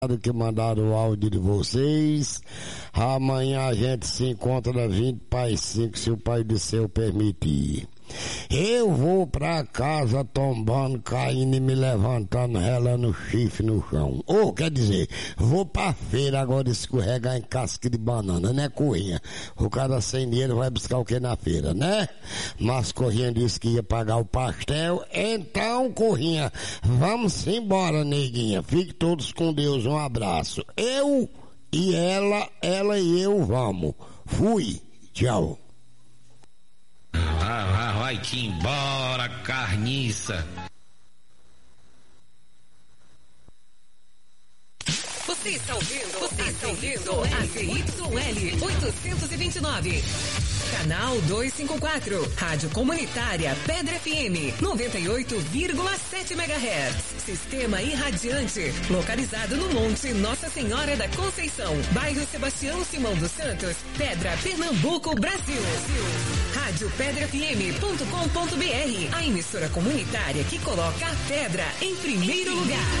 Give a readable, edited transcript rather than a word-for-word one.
que mandaram o áudio de vocês. Amanhã a gente se encontra 20 para as 5, se o Pai do Céu permitir. Eu vou pra casa tombando, caindo e me levantando, relando o chifre no chão. Quer dizer, vou pra feira agora escorregar em casca de banana, né, Corrinha? O cara sem dinheiro vai buscar o que na feira, né? Mas Corrinha disse que ia pagar o pastel. Então, Corrinha, vamos embora, neguinha. Fique todos com Deus, um abraço. Eu e ela e eu vamos. Fui, tchau. Vai-te embora, carniça. Você está ouvindo a ZYL 829. Canal 254. Rádio Comunitária Pedra FM 98,7 MHz. Sistema irradiante. Localizado no Monte Nossa Senhora da Conceição. Bairro Sebastião Simão dos Santos. Pedra, Pernambuco, Brasil. RádioPedraFM.com.br. A emissora comunitária que coloca a pedra em primeiro lugar.